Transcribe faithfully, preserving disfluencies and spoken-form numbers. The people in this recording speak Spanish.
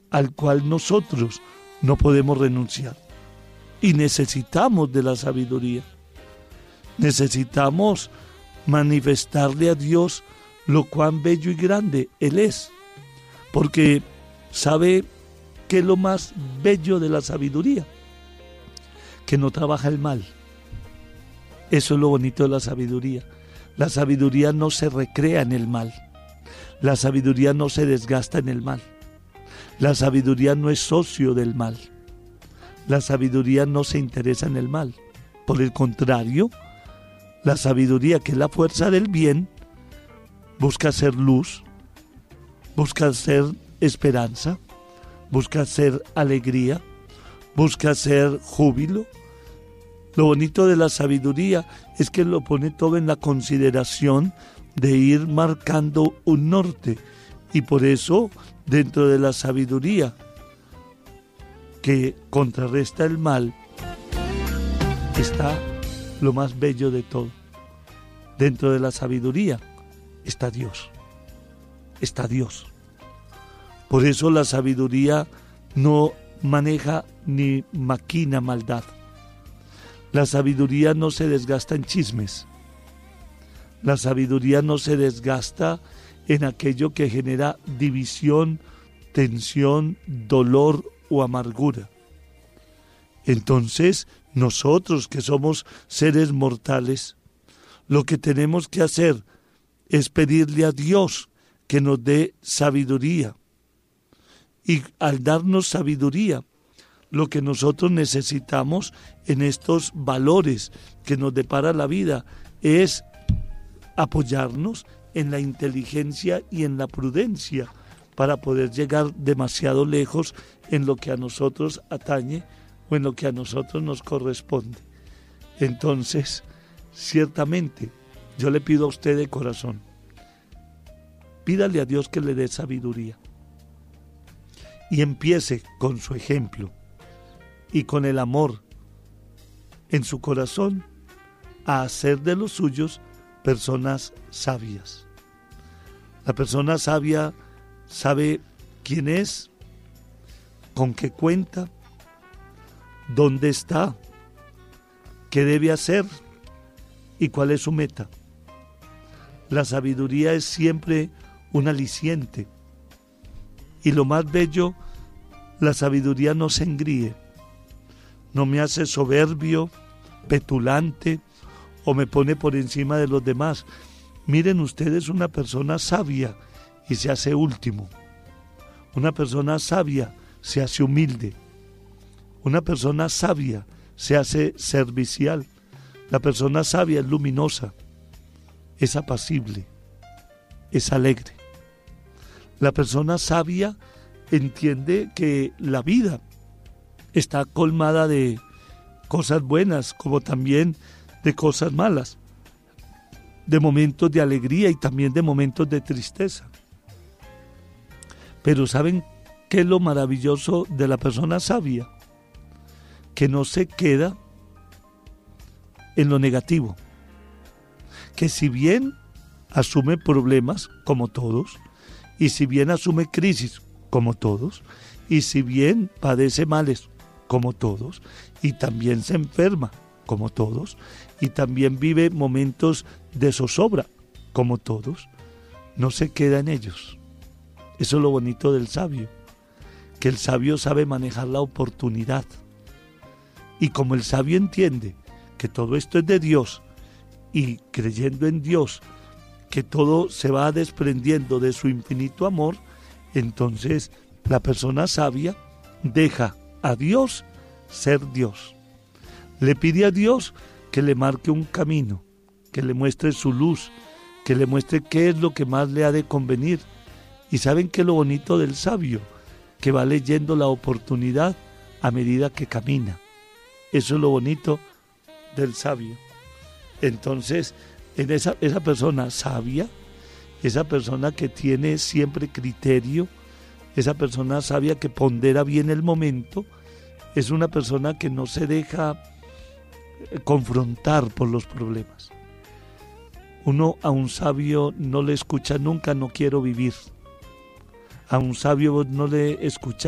al cual nosotros no podemos renunciar. Y necesitamos de la sabiduría. Necesitamos manifestarle a Dios lo cuán bello y grande Él es. Porque ¿sabe qué es lo más bello de la sabiduría? Que no trabaja el mal. Eso es lo bonito de la sabiduría. La sabiduría no se recrea en el mal. La sabiduría no se desgasta en el mal. La sabiduría no es socio del mal. La sabiduría no se interesa en el mal. Por el contrario, la sabiduría, que es la fuerza del bien, busca ser luz, busca ser esperanza, busca ser alegría, busca ser júbilo. Lo bonito de la sabiduría es que lo pone todo en la consideración de ir marcando un norte. Y por eso, dentro de la sabiduría que contrarresta el mal, está lo más bello de todo. Dentro de la sabiduría está Dios. Está Dios. Por eso la sabiduría no maneja ni maquina maldad. La sabiduría no se desgasta en chismes. La sabiduría no se desgasta en aquello que genera división, tensión, dolor o amargura. Entonces, nosotros que somos seres mortales, lo que tenemos que hacer es pedirle a Dios que nos dé sabiduría. Y al darnos sabiduría, lo que nosotros necesitamos en estos valores que nos depara la vida es apoyarnos en la inteligencia y en la prudencia para poder llegar demasiado lejos en lo que a nosotros atañe o en lo que a nosotros nos corresponde. Entonces, ciertamente, yo le pido a usted de corazón, pídale a Dios que le dé sabiduría y empiece con su ejemplo y con el amor en su corazón a hacer de los suyos personas sabias. La persona sabia sabe quién es, con qué cuenta, dónde está, qué debe hacer y cuál es su meta. La sabiduría es siempre un aliciente. Y lo más bello, la sabiduría no se engríe, no me hace soberbio, petulante o me pone por encima de los demás. Miren ustedes, una persona sabia y se hace último. Una persona sabia se hace humilde. Una persona sabia se hace servicial. La persona sabia es luminosa, es apacible, es alegre. La persona sabia entiende que la vida está colmada de cosas buenas como también de cosas malas, de momentos de alegría y también de momentos de tristeza. Pero ¿saben qué es lo maravilloso de la persona sabia? Que no se queda en lo negativo, que si bien asume problemas como todos, y si bien asume crisis como todos, y si bien padece males como todos, y también se enferma como todos, y también vive momentos de zozobra como todos, no se queda en ellos. Eso es lo bonito del sabio, que el sabio sabe manejar la oportunidad. Y como el sabio entiende que todo esto es de Dios, y creyendo en Dios, que todo se va desprendiendo de su infinito amor, entonces la persona sabia deja a Dios ser Dios. Le pide a Dios que le marque un camino, que le muestre su luz, que le muestre qué es lo que más le ha de convenir. Y ¿saben qué es lo bonito del sabio? Que va leyendo la oportunidad a medida que camina. Eso es lo bonito del sabio. Entonces, en esa, esa persona sabia, esa persona que tiene siempre criterio, esa persona sabia que pondera bien el momento, es una persona que no se deja confrontar por los problemas. Uno a un sabio no le escucha nunca, no quiero vivir. A un sabio no le escucha